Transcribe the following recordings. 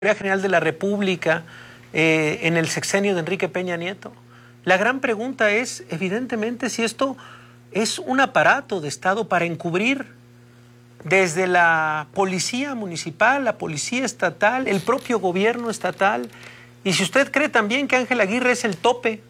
General de la República en el sexenio de Enrique Peña Nieto. La gran pregunta es, evidentemente, si esto es un aparato de Estado para encubrir desde la policía municipal, la policía estatal, el propio gobierno estatal, y si usted cree también que Ángel Aguirre es el tope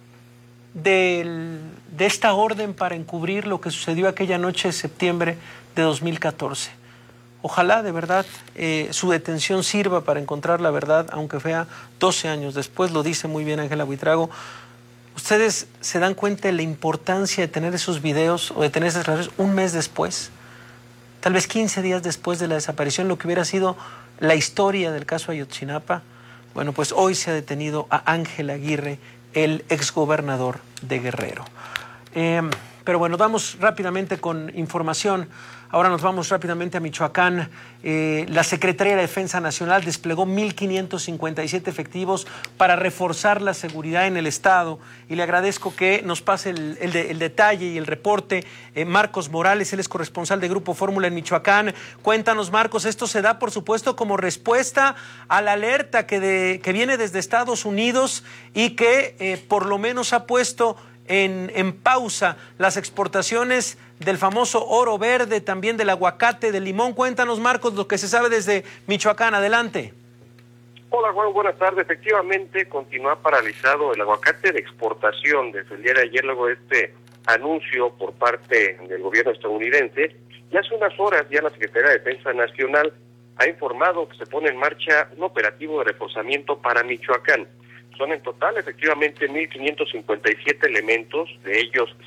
de esta orden para encubrir lo que sucedió aquella noche de septiembre de 2014. Ojalá de verdad su detención sirva para encontrar la verdad, aunque sea 12 años después, lo dice muy bien Ángela Buitrago. ¿Ustedes se dan cuenta de la importancia de tener esos videos o de tener esas grabaciones un mes después? Tal vez 15 días después de la desaparición, lo que hubiera sido la historia del caso Ayotzinapa. Bueno, pues hoy se ha detenido a Ángel Aguirre, el exgobernador de Guerrero. Pero bueno, vamos rápidamente con información. Ahora nos vamos rápidamente a Michoacán. La Secretaría de Defensa Nacional desplegó 1,557 efectivos para reforzar la seguridad en el estado. Y le agradezco que nos pase el detalle y el reporte. Marcos Morales, él es corresponsal de Grupo Fórmula en Michoacán. Cuéntanos, Marcos, esto se da, por supuesto, como respuesta a la alerta que viene desde Estados Unidos y que por lo menos ha puesto en pausa las exportaciones del famoso oro verde, también del aguacate, del limón. Cuéntanos, Marcos, lo que se sabe desde Michoacán. Adelante. Hola, Juan, buenas tardes. Efectivamente, continúa paralizado el aguacate de exportación desde el día de ayer, luego de este anuncio por parte del gobierno estadounidense. Y hace unas horas ya la Secretaría de Defensa Nacional ha informado que se pone en marcha un operativo de reforzamiento para Michoacán. Son en total, efectivamente, 1,557 elementos, de ellos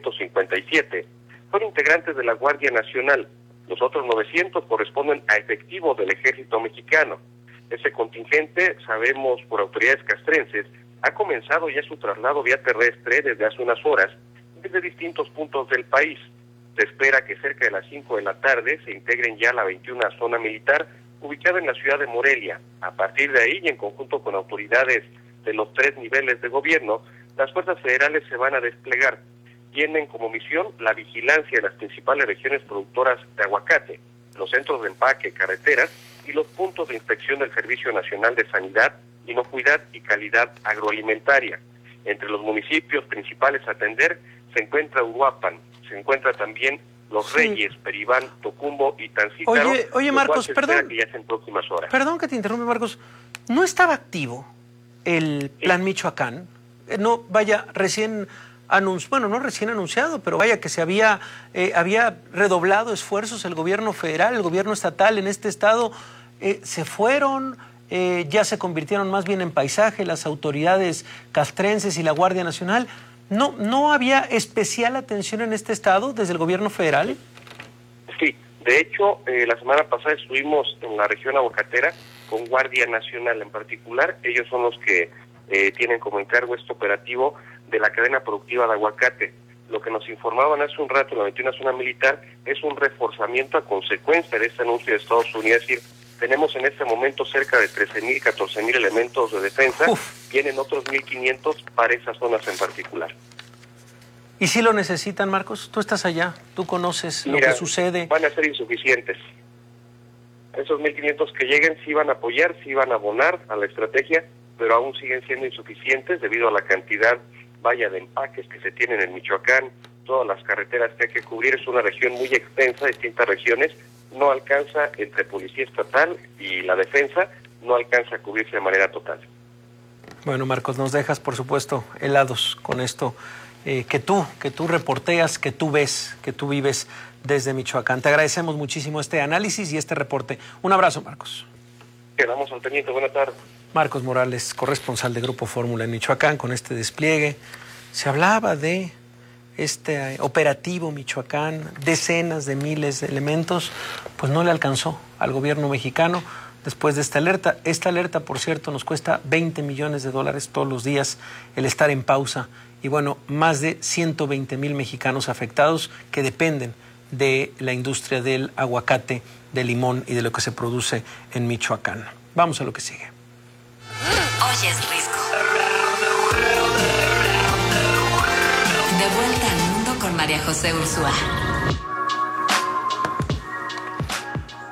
657 son integrantes de la Guardia Nacional. Los otros 900 corresponden a efectivo del Ejército Mexicano. Ese contingente, sabemos por autoridades castrenses, ha comenzado ya su traslado vía terrestre desde hace unas horas desde distintos puntos del país. Se espera que cerca de las 5 de la tarde se integren ya a la 21 zona militar ubicada en la ciudad de Morelia. A partir de ahí, y en conjunto con autoridades de los 3 niveles de gobierno, las fuerzas federales se van a desplegar. Tienen como misión la vigilancia de las principales regiones productoras de aguacate, los centros de empaque, carreteras y los puntos de inspección del Servicio Nacional de Sanidad, Inocuidad y Calidad Agroalimentaria. Entre los municipios principales a atender se encuentra Uruapan, se encuentra también Los Reyes, Peribán, Tocumbo y Tancítaro. Oye, Marcos, perdón. Que ya en próximas horas. Perdón que te interrumpa, Marcos. ¿No estaba activo el Plan Michoacán? No, vaya, recién anunciado, pero vaya que se había redoblado esfuerzos el gobierno federal, el gobierno estatal en este estado, se fueron, ya se convirtieron más bien en paisaje las autoridades castrenses y la Guardia Nacional. ¿No había especial atención en este estado desde el gobierno federal? Sí, de hecho, la semana pasada estuvimos en la región aguacatera con Guardia Nacional en particular. Ellos son los que tienen como encargo este operativo de la cadena productiva de aguacate. Lo que nos informaban hace un rato en la 21 zona militar es un reforzamiento a consecuencia de este anuncio de Estados Unidos. Es decir, tenemos en este momento cerca de 13,000, 14,000 elementos de defensa. Vienen otros 1,500 para esas zonas en particular. ¿Y si lo necesitan, Marcos? Tú estás allá, tú conoces lo que sucede. Van a ser insuficientes. Esos 1,500 que lleguen sí van a apoyar, sí van a abonar a la estrategia, pero aún siguen siendo insuficientes debido a la cantidad de empaques que se tienen en Michoacán, todas las carreteras que hay que cubrir. Es una región muy extensa, distintas regiones, no alcanza entre policía estatal y la defensa, no alcanza a cubrirse de manera total. Bueno, Marcos, nos dejas, por supuesto, helados con esto que tú reporteas, que tú ves, que tú vives desde Michoacán. Te agradecemos muchísimo este análisis y este reporte. Un abrazo, Marcos. Quedamos al pendiente. Buenas tardes. Marcos Morales, corresponsal de Grupo Fórmula en Michoacán, con este despliegue. Se hablaba de este operativo Michoacán, decenas de miles de elementos, pues no le alcanzó al gobierno mexicano después de esta alerta. Esta alerta, por cierto, nos cuesta $20 millones todos los días el estar en pausa. Y bueno, más de 120,000 mexicanos afectados que dependen de la industria del aguacate, del limón y de lo que se produce en Michoacán. Vamos a lo que sigue. Hoy es Risco. De vuelta al mundo con María José Ursúa.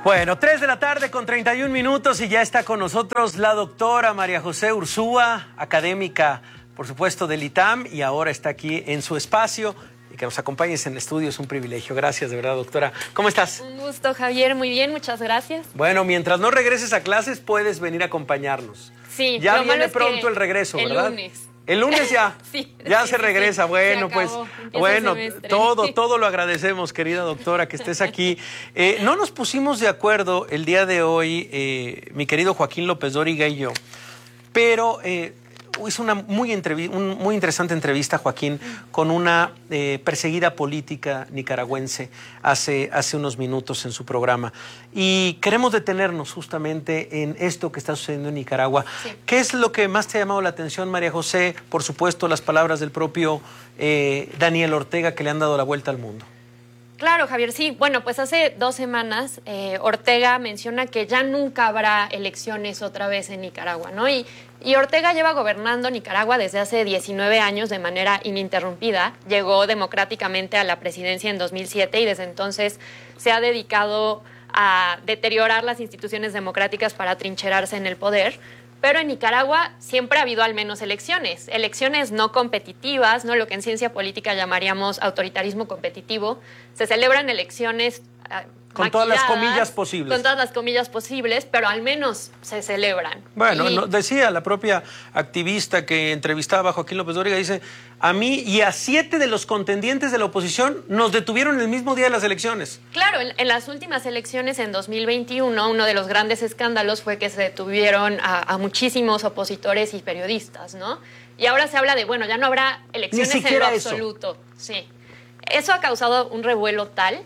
Bueno, 3 de la tarde con 31 minutos y ya está con nosotros la doctora María José Ursúa, académica, por supuesto, del ITAM, y ahora está aquí en su espacio. Y que nos acompañes en el estudio es un privilegio. Gracias, de verdad, doctora. ¿Cómo estás? Un gusto, Javier. Muy bien, muchas gracias. Bueno, mientras no regreses a clases, puedes venir a acompañarnos. Sí. Ya viene pronto el regreso, ¿verdad? El lunes. El lunes ya. Sí, ya sí, se regresa. sí. Bueno, Se pues, acabó. bueno, Empieza todo lo agradecemos, querida doctora, que estés aquí. No nos pusimos de acuerdo el día de hoy, mi querido Joaquín López Dóriga y yo, pero hizo una muy interesante entrevista, Joaquín, con una perseguida política nicaragüense hace unos minutos en su programa. Y queremos detenernos justamente en esto que está sucediendo en Nicaragua. Sí. ¿Qué es lo que más te ha llamado la atención, María José? Por supuesto, las palabras del propio Daniel Ortega, que le han dado la vuelta al mundo. Claro, Javier, sí. Bueno, pues hace 2 semanas Ortega menciona que ya nunca habrá elecciones otra vez en Nicaragua, ¿no? Y Ortega lleva gobernando Nicaragua desde hace 19 años de manera ininterrumpida. Llegó democráticamente a la presidencia en 2007 y desde entonces se ha dedicado a deteriorar las instituciones democráticas para atrincherarse en el poder. Pero en Nicaragua siempre ha habido al menos elecciones no competitivas, ¿no? Lo que en ciencia política llamaríamos autoritarismo competitivo. Se celebran elecciones con todas las comillas posibles. Con todas las comillas posibles, pero al menos se celebran. Bueno, decía la propia activista que entrevistaba a Joaquín López Dóriga, dice, a mí y a 7 de los contendientes de la oposición nos detuvieron el mismo día de las elecciones. Claro, en las últimas elecciones en 2021, uno de los grandes escándalos fue que se detuvieron a muchísimos opositores y periodistas, ¿no? Y ahora se habla de, bueno, ya no habrá elecciones en lo absoluto. Sí. Eso ha causado un revuelo tal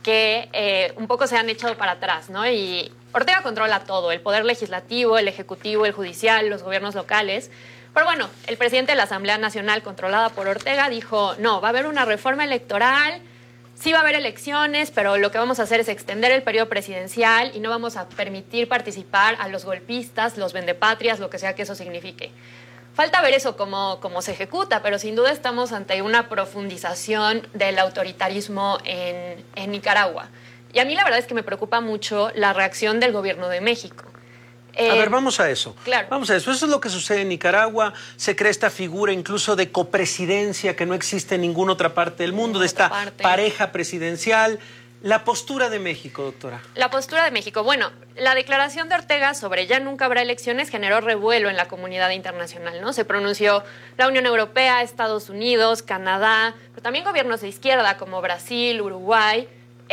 que un poco se han echado para atrás, ¿no? Y Ortega controla todo, el poder legislativo, el ejecutivo, el judicial, los gobiernos locales. Pero bueno, el presidente de la Asamblea Nacional, controlada por Ortega, dijo, no, va a haber una reforma electoral, sí va a haber elecciones, pero lo que vamos a hacer es extender el periodo presidencial y no vamos a permitir participar a los golpistas, los vendepatrias, lo que sea que eso signifique. Falta ver eso cómo se ejecuta, pero sin duda estamos ante una profundización del autoritarismo en Nicaragua. Y a mí la verdad es que me preocupa mucho la reacción del gobierno de México. A ver, vamos a eso. Claro. Vamos a eso. Eso es lo que sucede en Nicaragua. Se crea esta figura incluso de copresidencia que no existe en ninguna otra parte del mundo, de esta pareja presidencial. La postura de México, doctora. La postura de México. Bueno, la declaración de Ortega sobre ya nunca habrá elecciones generó revuelo en la comunidad internacional, ¿no? Se pronunció la Unión Europea, Estados Unidos, Canadá, pero también gobiernos de izquierda como Brasil, Uruguay,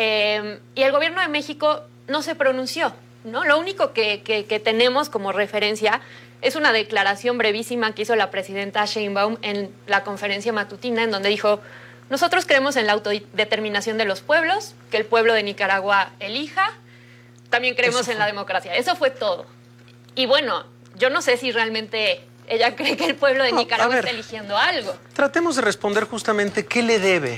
y el gobierno de México no se pronunció, ¿no? Lo único que tenemos como referencia es una declaración brevísima que hizo la presidenta Sheinbaum en la conferencia matutina, en donde dijo: nosotros creemos en la autodeterminación de los pueblos, que el pueblo de Nicaragua elija, también creemos en la democracia. Eso fue todo. Y bueno, yo no sé si realmente ella cree que el pueblo de Nicaragua está eligiendo algo. Tratemos de responder justamente qué le debe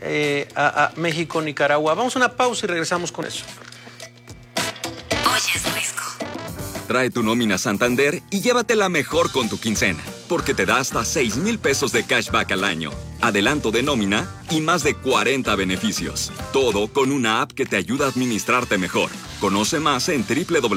a México Nicaragua. Vamos a una pausa y regresamos con eso. Oyes Risco. Trae tu nómina Santander y llévatela mejor con tu quincena, porque te da hasta 6,000 pesos de cashback al año, adelanto de nómina y más de 40 beneficios. Todo con una app que te ayuda a administrarte mejor. Conoce más en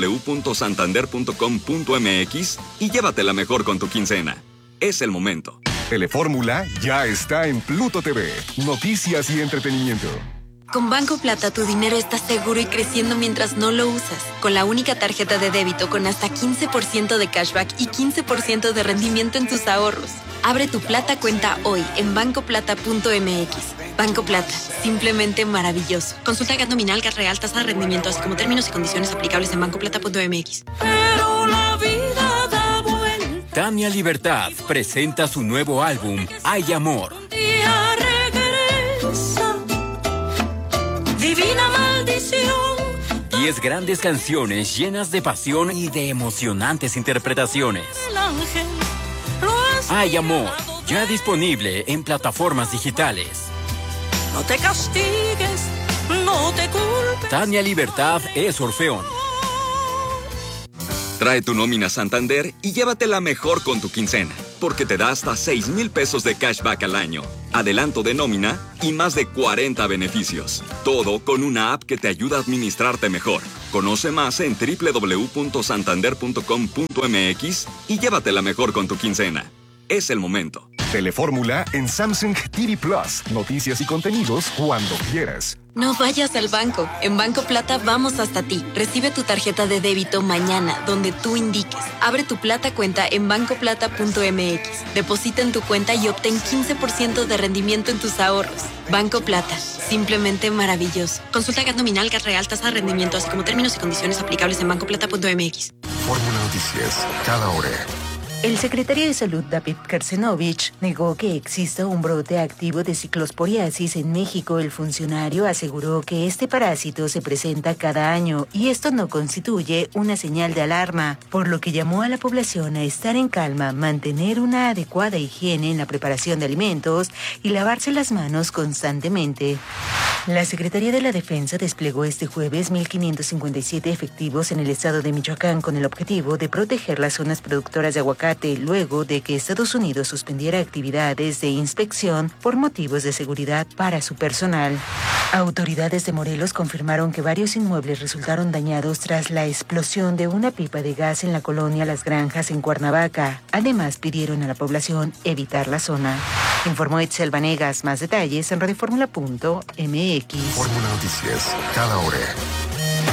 www.santander.com.mx y llévatela mejor con tu quincena. Es el momento. Telefórmula ya está en Pluto TV. Noticias y entretenimiento. Con Banco Plata tu dinero está seguro y creciendo mientras no lo usas. Con la única tarjeta de débito con hasta 15% de cashback y 15% de rendimiento en tus ahorros. Abre tu Plata cuenta hoy en bancoplata.mx. Banco Plata, simplemente maravilloso. Consulta GAT nominal, GAT real, tasa de rendimiento, así como términos y condiciones aplicables en bancoplata.mx. Pero la vida da vuelta. Tania Libertad presenta su nuevo álbum, Hay Amor. Día regresa. Divina maldición. 10 grandes canciones llenas de pasión y de emocionantes interpretaciones. El ángel Hay Amor, ya disponible en plataformas digitales. no te castigues, no te culpes. Tania Libertad es Orfeón. Trae tu nómina Santander y llévatela mejor con tu quincena, porque te da hasta 6,000 pesos de cashback al año, adelanto de nómina y más de 40 beneficios. Todo con una app que te ayuda a administrarte mejor. Conoce más en www.santander.com.mx y llévatela mejor con tu quincena. Es el momento. Telefórmula en Samsung TV Plus. Noticias y contenidos cuando quieras. No vayas al banco. En Banco Plata vamos hasta ti. Recibe tu tarjeta de débito mañana, donde tú indiques. Abre tu Plata cuenta en bancoplata.mx. Deposita en tu cuenta y obtén 15% de rendimiento en tus ahorros. Banco Plata. Simplemente maravilloso. Consulta GAT nominal, GAT real, tasa de rendimiento, así como términos y condiciones aplicables en bancoplata.mx. Fórmula Noticias, cada hora. El secretario de Salud, David Kersenovich, negó que exista un brote activo de ciclosporiasis en México. El funcionario aseguró que este parásito se presenta cada año y esto no constituye una señal de alarma, por lo que llamó a la población a estar en calma, mantener una adecuada higiene en la preparación de alimentos y lavarse las manos constantemente. La Secretaría de la Defensa desplegó este jueves 1.557 efectivos en el estado de Michoacán con el objetivo de proteger las zonas productoras de aguacate luego de que Estados Unidos suspendiera actividades de inspección por motivos de seguridad para su personal. Autoridades de Morelos confirmaron que varios inmuebles resultaron dañados tras la explosión de una pipa de gas en la colonia Las Granjas en Cuernavaca. Además, pidieron a la población evitar la zona. Informó Itzel Vanegas. Más detalles en radioformula.mx. Fórmula Noticias, cada hora.